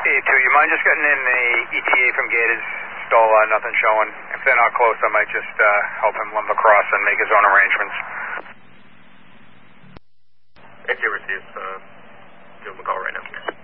you mind just getting in the ETA from Gators? Still nothing showing. If they're not close, I might just help him lumber across and make his own arrangements. If you receive, give him a call right now.